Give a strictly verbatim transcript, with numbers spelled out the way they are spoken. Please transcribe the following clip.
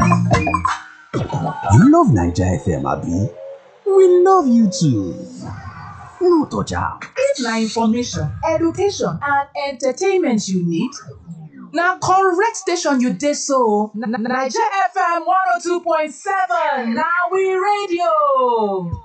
You love Naija F M, abi? We love you too. No touch am. If na information, education and entertainment you need, na correct station you dey so. Naija F M one oh two point seven na we radio.